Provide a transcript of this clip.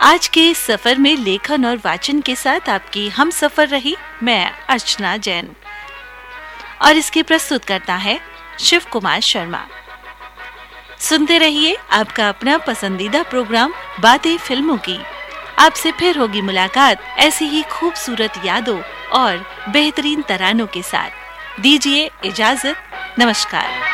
आज के इस सफर में लेखन और वाचन के साथ आपकी हम सफर रही मैं अर्चना जैन और इसकी प्रस्तुत करता है शिव कुमार शर्मा। सुनते रहिए आपका अपना पसंदीदा प्रोग्राम बातें फिल्मों की। आपसे फिर होगी मुलाकात ऐसी ही खूबसूरत यादों और बेहतरीन तरानों के साथ। दीजिए इजाजत, नमस्कार।